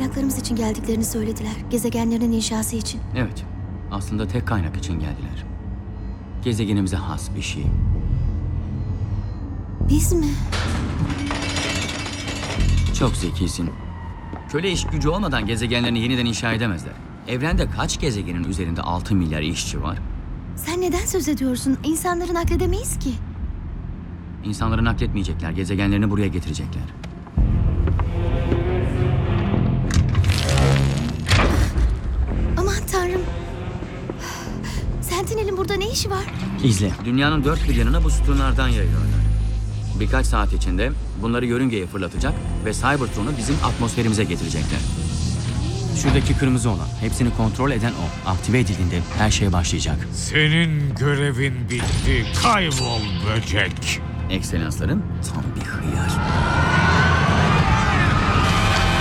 Kaynaklarımız için geldiklerini söylediler. Gezegenlerinin inşası için. Evet, aslında tek kaynak için geldiler. Gezegenimize has bir şey. Biz mi? Çok zekisin. Köle iş gücü olmadan gezegenlerini yeniden inşa edemezler. Evrende kaç gezegenin üzerinde 6 milyar işçi var? Sen neden söz ediyorsun? İnsanları nakledemeyiz ki. İnsanları nakletmeyecekler, gezegenlerini buraya getirecekler. Aman tanrım. Sentinel'in burada ne işi var? İzle. Dünyanın dört bir yanına bu sütunlardan yayıyorlar. Birkaç saat içinde bunları yörüngeye fırlatacak ve Cybertron'u bizim atmosferimize getirecekler. Şuradaki kırmızı olan, hepsini kontrol eden o. Aktive edildiğinde her şey başlayacak. Senin görevin bitti. Kaybol böcek. Ekselanslarım tam bir hıyar.